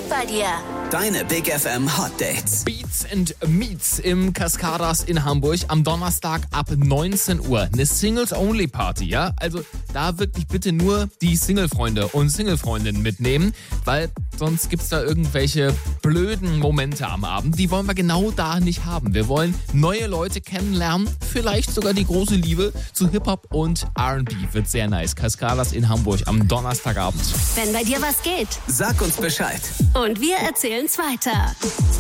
geht bei dir? Deine Big FM Hot Dates. Beats and Meets im Cascadas in Hamburg am Donnerstag ab 19 Uhr. Eine Singles-Only-Party, ja? Also da wirklich bitte nur die Single-Freunde und Single-Freundinnen mitnehmen, weil sonst gibt's da irgendwelche blöden Momente am Abend. Die wollen wir genau da nicht haben. Wir wollen neue Leute kennenlernen, vielleicht sogar die große Liebe zu Hip-Hop und R&B. Wird sehr nice. Cascadas in Hamburg am Donnerstagabend. Wenn bei dir was geht. Sag uns Bescheid. Und wir erzählen's weiter.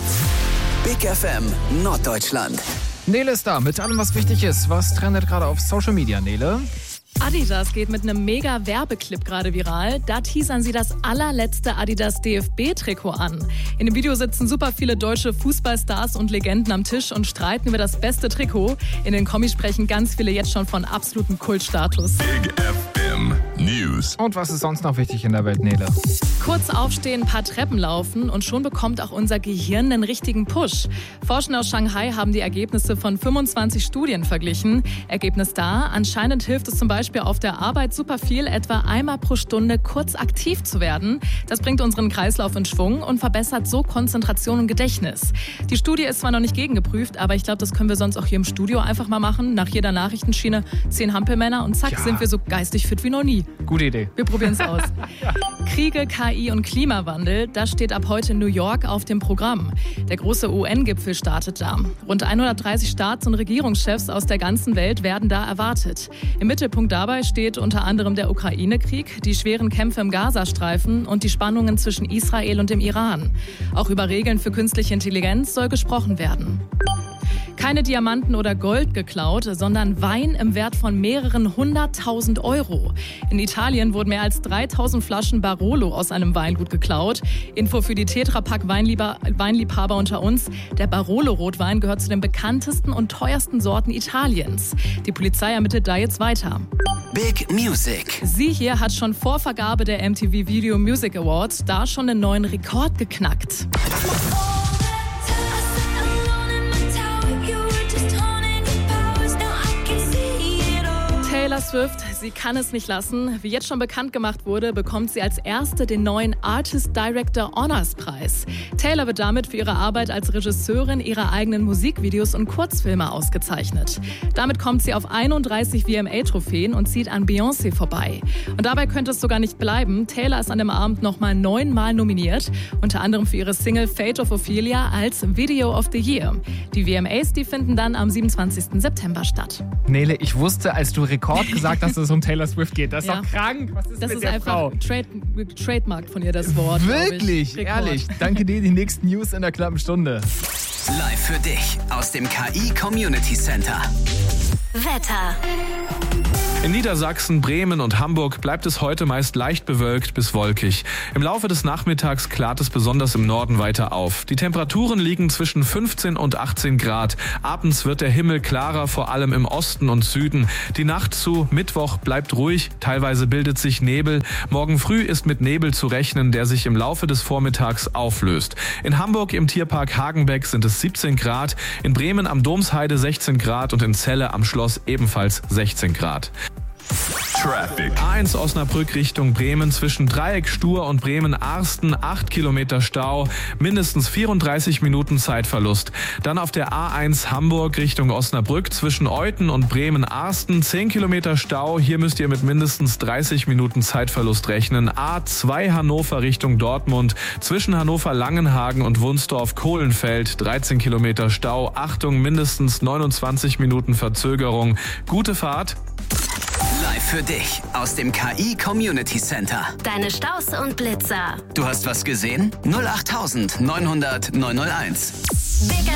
Big FM Norddeutschland. Nele ist da mit allem, was wichtig ist. Was trendet gerade auf Social Media, Nele? Adidas geht mit einem mega Werbeclip gerade viral. Da teasern sie das allerletzte Adidas DFB-Trikot an. In dem Video sitzen super viele deutsche Fußballstars und Legenden am Tisch und streiten über das beste Trikot. In den Kommis sprechen ganz viele jetzt schon von absolutem Kultstatus. Big FM News. Und was ist sonst noch wichtig in der Welt, Nele? Kurz aufstehen, ein paar Treppen laufen und schon bekommt auch unser Gehirn einen richtigen Push. Forschende aus Shanghai haben die Ergebnisse von 25 Studien verglichen. Ergebnis da, anscheinend hilft es zum Beispiel auf der Arbeit super viel, etwa einmal pro Stunde kurz aktiv zu werden. Das bringt unseren Kreislauf in Schwung und verbessert so Konzentration und Gedächtnis. Die Studie ist zwar noch nicht gegengeprüft, aber ich glaube, das können wir sonst auch hier im Studio einfach mal machen. Nach jeder Nachrichtenschiene 10 Hampelmänner und zack, sind wir so geistig fit wie noch nie. Gute Idee. Wir probieren es aus. Kriege, KI und Klimawandel, das steht ab heute in New York auf dem Programm. Der große UN-Gipfel startet da. Rund 130 Staats- und Regierungschefs aus der ganzen Welt werden da erwartet. Im Mittelpunkt dabei steht unter anderem der Ukraine-Krieg, die schweren Kämpfe im Gazastreifen und die Spannungen zwischen Israel und dem Iran. Auch über Regeln für künstliche Intelligenz soll gesprochen werden. Keine Diamanten oder Gold geklaut, sondern Wein im Wert von mehreren 100.000 Euro. In Italien wurden mehr als 3.000 Flaschen Barolo aus einem Weingut geklaut. Info für die Tetra Pak Weinliebhaber unter uns. Der Barolo-Rotwein gehört zu den bekanntesten und teuersten Sorten Italiens. Die Polizei ermittelt da jetzt weiter. Big Music. Sie hier hat schon vor Vergabe der MTV Video Music Awards da schon einen neuen Rekord geknackt. Taylor Swift, sie kann es nicht lassen. Wie jetzt schon bekannt gemacht wurde, bekommt sie als erste den neuen Artist Director Honors Preis. Taylor wird damit für ihre Arbeit als Regisseurin ihrer eigenen Musikvideos und Kurzfilme ausgezeichnet. Damit kommt sie auf 31 VMA-Trophäen und zieht an Beyoncé vorbei. Und dabei könnte es sogar nicht bleiben. Taylor ist an dem Abend nochmal 9-mal nominiert, unter anderem für ihre Single Fate of Ophelia als Video of the Year. Die VMAs, die finden dann am 27. September statt. Nele, ich wusste, als du Rekord gesagt hast, dass es um Taylor Swift geht. Das ist doch krank. Was ist Das mit ist der einfach Frau? Trademark von ihr, das Wort. Wirklich? Rekord. Ehrlich. Danke dir. Die nächsten News in der knappen Stunde. Live für dich aus dem KI Community Center. Wetter. In Niedersachsen, Bremen und Hamburg bleibt es heute meist leicht bewölkt bis wolkig. Im Laufe des Nachmittags klart es besonders im Norden weiter auf. Die Temperaturen liegen zwischen 15 und 18 Grad. Abends wird der Himmel klarer, vor allem im Osten und Süden. Die Nacht zu Mittwoch bleibt ruhig, teilweise bildet sich Nebel. Morgen früh ist mit Nebel zu rechnen, der sich im Laufe des Vormittags auflöst. In Hamburg im Tierpark Hagenbeck sind es 17 Grad, in Bremen am Domsheide 16 Grad und in Celle am Schloss ebenfalls 16 Grad. Traffic. A1 Osnabrück Richtung Bremen zwischen Dreieck Stur und Bremen-Arsten 8 Kilometer Stau, mindestens 34 Minuten Zeitverlust. Dann auf der A1 Hamburg Richtung Osnabrück zwischen Euthen und Bremen-Arsten 10 Kilometer Stau. Hier müsst ihr mit mindestens 30 Minuten Zeitverlust rechnen. A2 Hannover Richtung Dortmund zwischen Hannover-Langenhagen und Wunsdorf-Kohlenfeld 13 Kilometer Stau. Achtung, mindestens 29 Minuten Verzögerung. Gute Fahrt. Live für dich aus dem KI Community Center. Deine Staus und Blitzer. Du hast was gesehen? 08900 901. Big